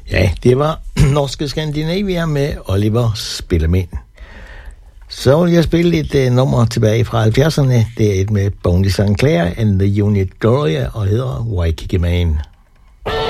Ja, det var norske Skandinavia med Oliver Spillemænd. Så vil jeg spille et nummer tilbage fra 70'erne. Det er et med Bonnie St. Clair and the Unit Gloria og hedder Waikiki Man.